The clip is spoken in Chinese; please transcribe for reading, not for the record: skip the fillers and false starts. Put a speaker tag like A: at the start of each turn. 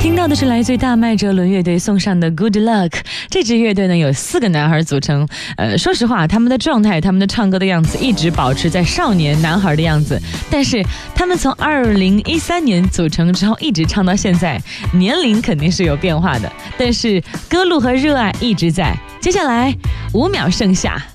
A: 听到的是来自于大麦哲伦乐队送上的 Good Luck。 这支乐队呢有4个男孩组成，说实话他们的状态，他们的唱歌的样子一直保持在少年男孩的样子，但是他们从2013年组成之后一直唱到现在，年龄肯定是有变化的，但是歌路和热爱一直在。接下来5秒盛夏。